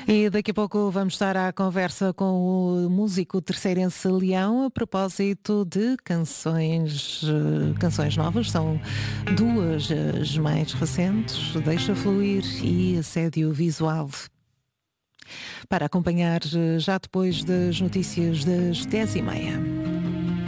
E daqui a pouco vamos estar à conversa com o músico terceirense Leão a propósito de canções novas. São duas as mais recentes, Deixa Fluir e Assédio Visual. Para acompanhar já depois das notícias das 10h30.